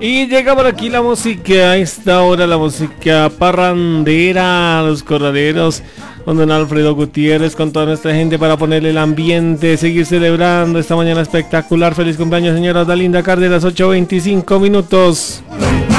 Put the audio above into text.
Y llega por aquí la música, a esta hora la música parrandera, los corraleros, con don Alfredo Gutiérrez, con toda nuestra gente para ponerle el ambiente, seguir celebrando esta mañana espectacular. Feliz cumpleaños, señora Dalinda Cárdenas, 8:25 minutos.